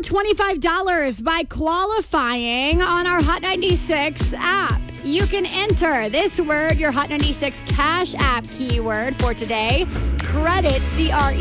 $25 by qualifying on our Hot 96 app. You can enter this word, your Hot 96 Cash App keyword for today. Credit, CREDIT.